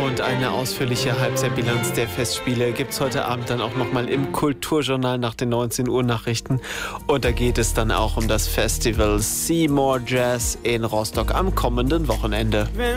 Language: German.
Und eine ausführliche Halbzeitbilanz der Festspiele gibt es heute Abend dann auch nochmal im Kulturjournal nach den 19 Uhr Nachrichten. Und da geht es dann auch um das Festival Seymour Jazz in Rostock am kommenden Wochenende.